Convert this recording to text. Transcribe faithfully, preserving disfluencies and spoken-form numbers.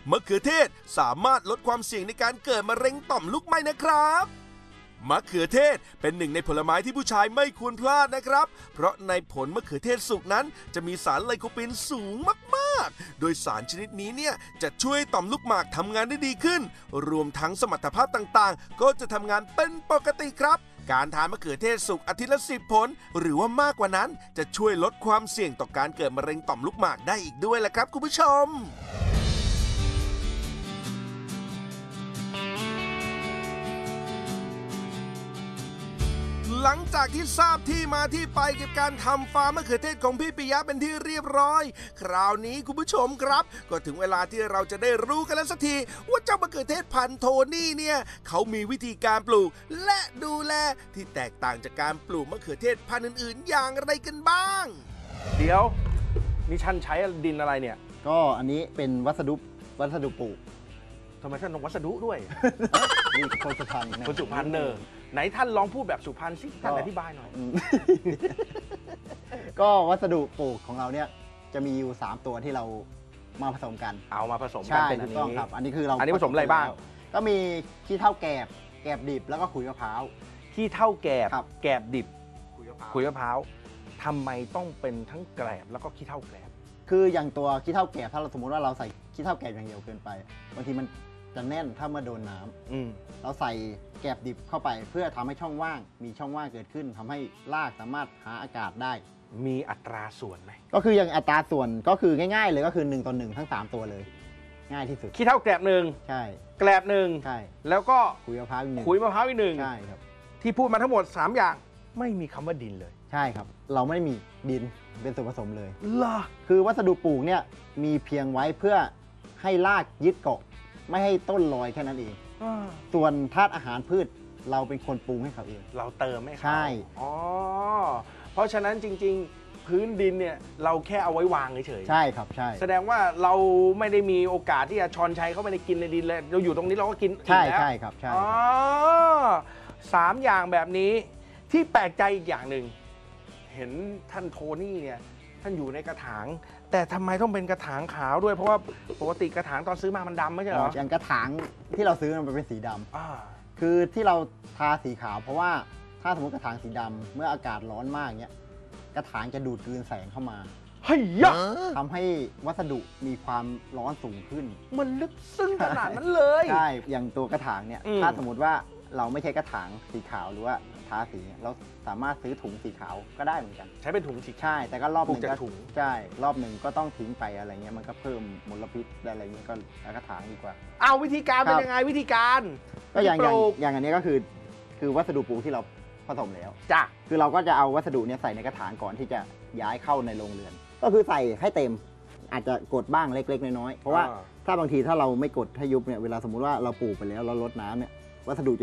มะเขือเทศสามารถลดความเสี่ยงในการเกิดมะเร็งต่อมลูกไม้นะครับมะเขือเทศเป็นหนึ่งในผลไม้ที่ผู้ชายไม่ควรพลาดนะครับเพราะในผลมะเขือเทศสุกนั้นจะมีสารไลโคปีนสูงมากๆโดยสารชนิดนี้เนี่ยจะช่วยต่อมลูกหมากทำงานได้ดีขึ้นรวมทั้งสมรรถภาพต่างๆก็จะทำงานเป็นปกติครับการทานมะเขือเทศสุกอาทิตย์ละสิบผลหรือว่ามากกว่านั้นจะช่วยลดความเสี่ยงต่อการเกิดมะเร็งต่อมลูกหมากได้อีกด้วยแหละครับคุณผู้ชมหลังจากที่ทราบที่มาที่ไปกับการทำฟาร์มมะเขือเทศของพี่ปิยะเป็นที่เรียบร้อยคราวนี้คุณผู้ชมครับก็ถึงเวลาที่เราจะได้รู้กันแล้วสักทีว่าเจ้ามะเขือเทศพันธุ์โทนี่เนี่ยเขามีวิธีการปลูกและดูแลที่แตกต่างจากการปลูกมะเขือเทศพันธุ์อื่นๆอย่างไรกันบ้างเดี๋ยวนี่ฉันใช้ดินอะไรเนี่ยก็อันนี้เป็นวัสดุวัสดุปลูกทำไมท่านต้องวัสดุด้วยนี่คนสุพรรณคนสุพรรณเนอไหนท่านลองพูดแบบสุพรรณสิท่านอธิบายหน่อยก็วัสดุปลูกของเราเนี่ยจะมีอยู่สามตัวที่เรามาผสมกันเอามาผสมกันเป็นอันนี้ครับอันนี้คือเราอันนี้ผสมอะไรบ้างก็มีขี้เถ้าแกบแกบดิบแล้วก็ขุยมะพร้าวขี้เถ้าแกบแกบดิบขุยมะพร้าวทำไมต้องเป็นทั้งแกลบแล้วก็ขี้เถ้าแกลบคืออย่างตัวขี้เถ้าแกบถ้าเราสมมติว่าเราใส่ขี้เถ้าแกบอย่างเดียวเกินไปบางทีมันจะแน่นถ้าเมื่อโดนน้ำเราใส่แกบดิบเข้าไปเพื่อทำให้ช่องว่างมีช่องว่างเกิดขึ้นทำให้รากสามารถหาอากาศได้มีอัตราส่วนไหมก็คืออย่างอัตราส่วนก็คือง่ายๆเลยก็คือหนึ่งต่อหนึ่งทั้งสามตัวเลยง่ายที่สุดขี้เถ้าแกลบหนึ่งใช่แกลบหนึ่งใช่แล้วก็ขุยมะพร้าวอีกหนึ่งขุยมะพร้าวอีกหนึ่งใช่ครับที่พูดมาทั้งหมดสามอย่างไม่มีคำว่าดินเลยใช่ครับเราไม่มีดินเป็นส่วนผสมเลยเหรอคือวัสดุปลูกเนี่ยมีเพียงไว้เพื่อให้รากยึดเกาะไม่ให้ต้นลอยแค่นั้นเองส่วนธาตุอาหารพืชเราเป็นคนปรุงให้เขาเองเราเติมให้เขาใช่อ๋อเพราะฉะนั้นจริงๆพื้นดินเนี่ยเราแค่เอาไว้วางเฉยๆใช่ครับใช่แสดงว่าเราไม่ได้มีโอกาสที่จะช้อนชัยเข้าไปในกินในดินเลยเราอยู่ตรงนี้เราก็กินใช่ใช่ครับใช่อ๋อสามอย่างแบบนี้ที่แปลกใจอีกอย่างหนึ่งเห็นท่านโทนี่เนี่ยท่านอยู่ในกระถางแต่ทำไมต้องเป็นกระถางขาวด้วยเพราะว่าปกติกระถางตอนซื้อมามันดำไม่ใช่เหรออย่างกระถางที่เราซื้อมันเป็นสีดำคือที่เราทาสีขาวเพราะว่าถ้าสมมติกระถางสีดำเมื่ออากาศร้อนมากเนี้ยกระถางจะดูดกลืนแสงเข้ามาเฮ้ยทำให้วัสดุมีความร้อนสูงขึ้นมันลึกซึ้งขนาดนั้นเลยใช่อย่างตัวกระถางเนี่ยถ้าสมมติว่าเราไม่ใช่กระถางสีขาวหรือว่าทาสีเราสามารถซื้อถุงสีขาวก็ได้เหมือนกันใช้เป็นถุงสีใช่แต่ก็รอบหนึ่งก็ถุงใช่รอบหนึ่งก็ต้องทิ้งไปอะไรเงี้ยมันก็เพิ่มมลพิษอะไรเงี้ยก็กระถางดีกว่าเอาวิธีการเป็นยังไงวิธีการก็อย่างอย่างอันนี้ก็คือคือวัสดุปลูกที่เราผสมแล้วจ้ะคือเราก็จะเอาวัสดุเนี้ยใส่ในกระถางก่อนที่จะย้ายเข้าในโรงเรือนก็คือใส่ให้เต็มอาจจะกดบ้างเล็กๆน้อยๆเพราะว่าถ้าบางทีถ้าเราไม่กดให้ยุบเนี่ยเวลาสมมุติว่าเราปลูกไปแล้วเราลดน้ำเนี่ยวัสดุ